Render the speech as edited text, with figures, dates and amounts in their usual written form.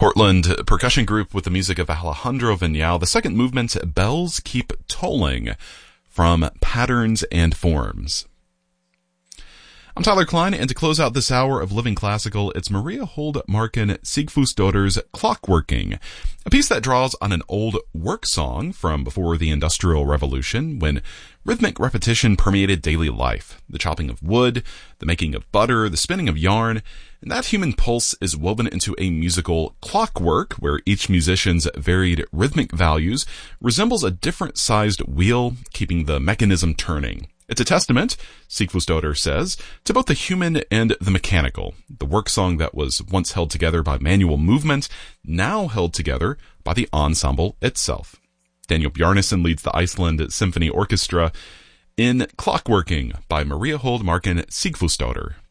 Portland percussion group with the music of Alejandro Viñal. The second movement, Bells Keep Tolling, from Patterns and Forms. I'm Tyler Klein, and to close out this hour of Living Classical, it's Maria Holt-Markin Sigfusdottir's Clockworking, a piece that draws on an old work song from before the Industrial Revolution, when rhythmic repetition permeated daily life. The chopping of wood, the making of butter, the spinning of yarn, and that human pulse is woven into a musical clockwork where each musician's varied rhythmic values resembles a different-sized wheel, keeping the mechanism turning. It's a testament, Sigfusdottir says, to both the human and the mechanical. The work song that was once held together by manual movement, now held together by the ensemble itself. Daniel Bjarnason leads the Iceland Symphony Orchestra in Clockworking by Maria Holt-Markin Sigfusdottir.